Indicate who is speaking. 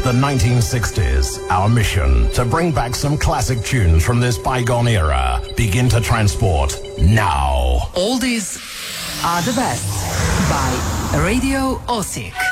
Speaker 1: The 1960s, our mission to bring back some classic tunes from this bygone era. Begin to transport now.
Speaker 2: Oldies are the best by Radio Osijek.